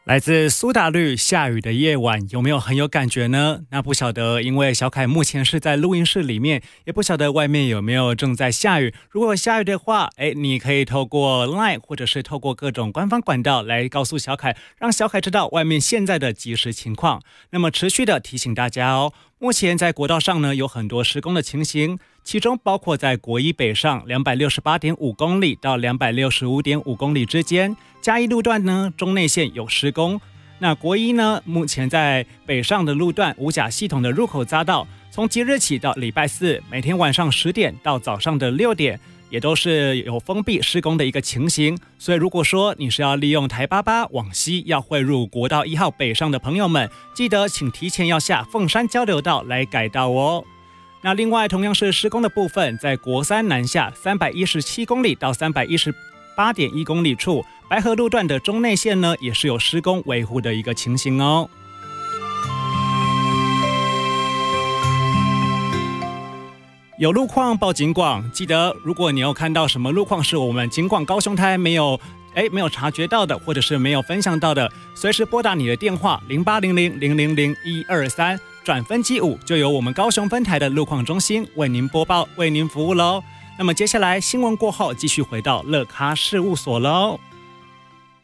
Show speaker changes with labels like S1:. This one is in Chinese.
S1: 来自苏打绿下雨的夜晚，有没有很有感觉呢？那不晓得，因为小凯目前是在录音室里面，也不晓得外面有没有正在下雨。如果下雨的话，你可以透过 LINE 或者是透过各种官方管道来告诉小凯，让小凯知道外面现在的即时情况。那么持续的提醒大家哦，目前在国道上呢有很多施工的情形，其中包括在国一北上268.5公里到265.5公里之间，嘉义路段呢中内线有施工。那国一呢，目前在北上的路段五甲系统的入口匝道，从即日起到礼拜四，每天晚上10点到早上的6点，也都是有封闭施工的一个情形。所以如果说你是要利用台88往西要汇入国道1号北上的朋友们，记得请提前要下凤山交流道来改道哦。那另外同样是施工的部分，在国三南下317公里到318.1公里处，白河路段的中内线呢也是有施工维护的一个情形哦。有路况报警广，记得如果你有看到什么路况是我们警广高雄台没有察觉到的，或者是没有分享到的，随时拨打你的电话0800000123，转分机5，就由我们高雄分台的路况中心为您播报，为您服务喽。那么接下来新闻过后，继续回到乐咖事务所喽。